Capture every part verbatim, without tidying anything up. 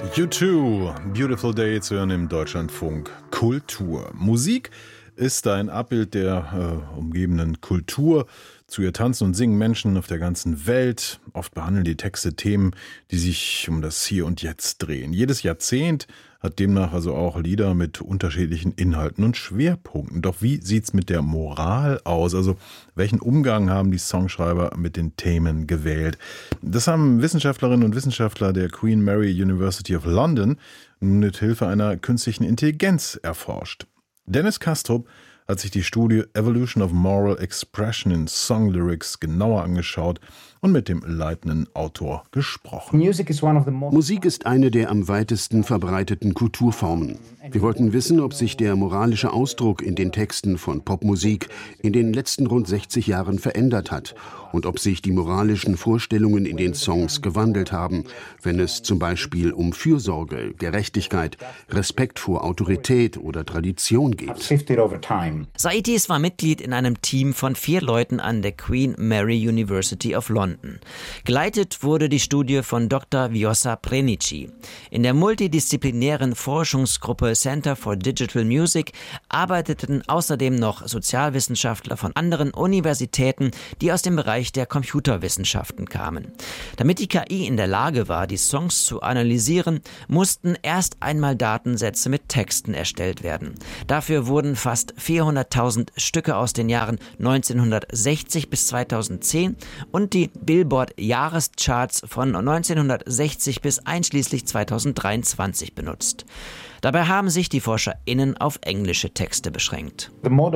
U zwei, Beautiful Day zu hören im Deutschlandfunk Kultur. Musik ist ein Abbild der äh, umgebenden Kultur. Zu ihr tanzen und singen Menschen auf der ganzen Welt. Oft behandeln die Texte Themen, die sich um das Hier und Jetzt drehen. Jedes Jahrzehnt hat demnach also auch Lieder mit unterschiedlichen Inhalten und Schwerpunkten. Doch wie sieht's mit der Moral aus? Also welchen Umgang haben die Songschreiber mit den Themen gewählt? Das haben Wissenschaftlerinnen und Wissenschaftler der Queen Mary University of London mit Hilfe einer künstlichen Intelligenz erforscht. Dennis Kastrup hat sich die Studie Evolution of Moral Expression in Song Lyrics genauer angeschaut und mit dem leitenden Autor gesprochen. Musik ist eine der am weitesten verbreiteten Kulturformen. Wir wollten wissen, ob sich der moralische Ausdruck in den Texten von Popmusik in den letzten rund sechzig Jahren verändert hat und ob sich die moralischen Vorstellungen in den Songs gewandelt haben, wenn es zum Beispiel um Fürsorge, Gerechtigkeit, Respekt vor Autorität oder Tradition geht. Saïdis war Mitglied in einem Team von vier Leuten an der Queen Mary University of London. Geleitet wurde die Studie von Doktor Vjosa Prenici. In der multidisziplinären Forschungsgruppe Center for Digital Music arbeiteten außerdem noch Sozialwissenschaftler von anderen Universitäten, die aus dem Bereich der Computerwissenschaften kamen. Damit die K I in der Lage war, die Songs zu analysieren, mussten erst einmal Datensätze mit Texten erstellt werden. Dafür wurden fast vierhunderttausend Stücke aus den Jahren neunzehnhundertsechzig bis zweitausendzehn und die Billboard-Jahrescharts von neunzehnhundertsechzig bis einschließlich zweitausenddreiundzwanzig benutzt. Dabei haben sich die ForscherInnen auf englische Texte beschränkt.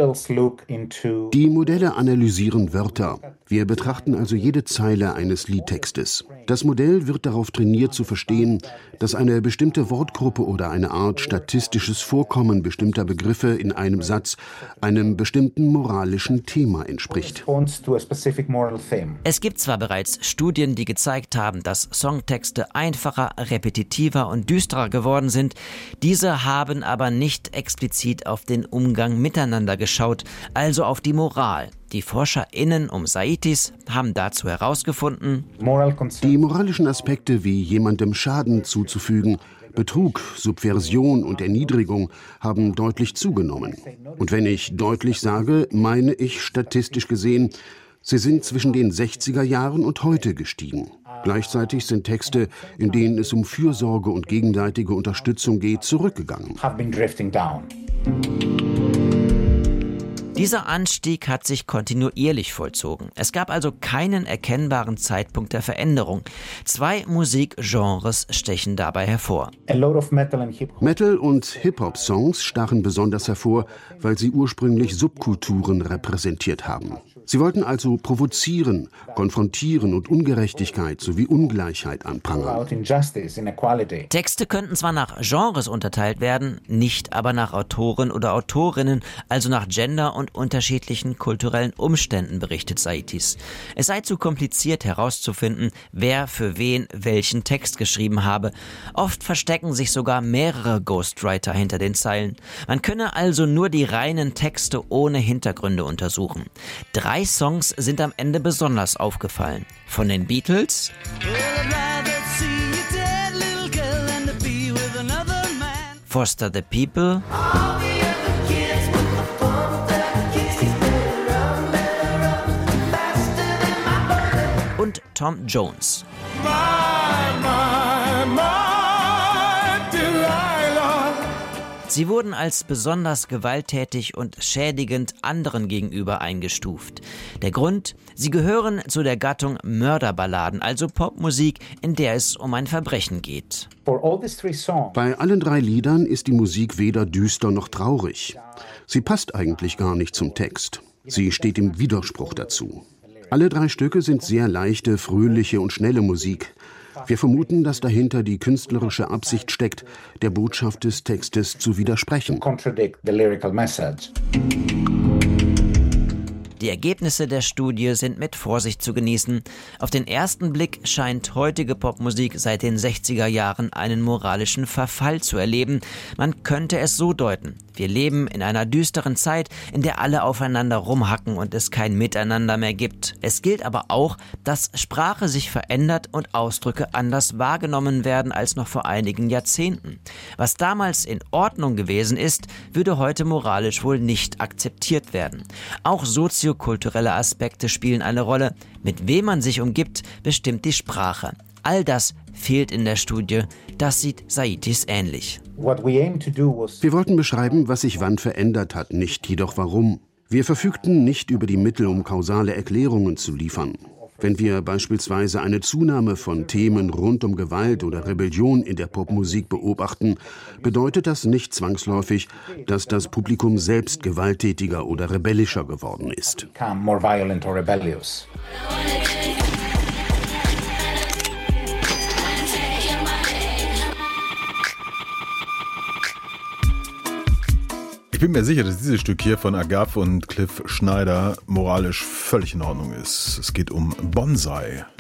Die Modelle analysieren Wörter. Wir betrachten also jede Zeile eines Liedtextes. Das Modell wird darauf trainiert zu verstehen, dass eine bestimmte Wortgruppe oder eine Art statistisches Vorkommen bestimmter Begriffe in einem Satz einem bestimmten moralischen Thema entspricht. Es gibt zwar bereits Studien, die gezeigt haben, dass Songtexte einfacher, repetitiver und düsterer geworden sind. Diese haben aber nicht explizit auf den Umgang miteinander geschaut, also auf die Moral. Die ForscherInnen um Saïdis haben dazu herausgefunden: Die moralischen Aspekte wie jemandem Schaden zuzufügen, Betrug, Subversion und Erniedrigung haben deutlich zugenommen. Und wenn ich deutlich sage, meine ich statistisch gesehen, sie sind zwischen den sechziger Jahren und heute gestiegen. Gleichzeitig sind Texte, in denen es um Fürsorge und gegenseitige Unterstützung geht, zurückgegangen. Dieser Anstieg hat sich kontinuierlich vollzogen. Es gab also keinen erkennbaren Zeitpunkt der Veränderung. Zwei Musikgenres stechen dabei hervor. Metal- und Hip-Hop-Songs stachen besonders hervor, weil sie ursprünglich Subkulturen repräsentiert haben. Sie wollten also provozieren, konfrontieren und Ungerechtigkeit sowie Ungleichheit anprangern. Texte könnten zwar nach Genres unterteilt werden, nicht aber nach Autoren oder Autorinnen, also nach Gender und unterschiedlichen kulturellen Umständen, berichtet Saïdis. Es sei zu kompliziert herauszufinden, wer für wen welchen Text geschrieben habe. Oft verstecken sich sogar mehrere Ghostwriter hinter den Zeilen. Man könne also nur die reinen Texte ohne Hintergründe untersuchen. Drei Drei Songs sind am Ende besonders aufgefallen. Von den Beatles Foster the People und Tom Jones. Sie wurden als besonders gewalttätig und schädigend anderen gegenüber eingestuft. Der Grund? Sie gehören zu der Gattung Mörderballaden, also Popmusik, in der es um ein Verbrechen geht. Bei allen drei Liedern ist die Musik weder düster noch traurig. Sie passt eigentlich gar nicht zum Text. Sie steht im Widerspruch dazu. Alle drei Stücke sind sehr leichte, fröhliche und schnelle Musik. Wir vermuten, dass dahinter die künstlerische Absicht steckt, der Botschaft des Die Ergebnisse der Studie sind mit Vorsicht zu genießen. Auf den ersten Blick scheint heutige Popmusik seit den sechziger Jahren einen moralischen Verfall zu erleben. Man könnte es so deuten: Wir leben in einer düsteren Zeit, in der alle aufeinander rumhacken und es kein Miteinander mehr gibt. Es gilt aber auch, dass Sprache sich verändert und Ausdrücke anders wahrgenommen werden als noch vor einigen Jahrzehnten. Was damals in Ordnung gewesen ist, würde heute moralisch wohl nicht akzeptiert werden. Auch soziokulturelle Aspekte spielen eine Rolle. Mit wem man sich umgibt, bestimmt die Sprache. All das fehlt in der Studie. Das sieht Saitis ähnlich. Wir wollten beschreiben, was sich wann verändert hat, nicht jedoch warum. Wir verfügten nicht über die Mittel, um kausale Erklärungen zu liefern. Wenn wir beispielsweise eine Zunahme von Themen rund um Gewalt oder Rebellion in der Popmusik beobachten, bedeutet das nicht zwangsläufig, dass das Publikum selbst gewalttätiger oder rebellischer geworden ist. Ich bin mir sicher, dass dieses Stück hier von Agave und Cliff Schneider moralisch völlig in Ordnung ist. Es geht um Bonsai.